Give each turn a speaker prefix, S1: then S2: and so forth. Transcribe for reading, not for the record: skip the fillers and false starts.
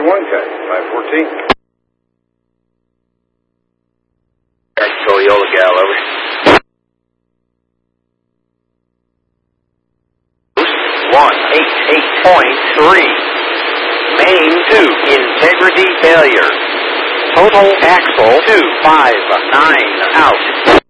S1: 110, 514.
S2: Toyota Gal, over. 188.3. Main 2, integrity failure. Total axle 259 out.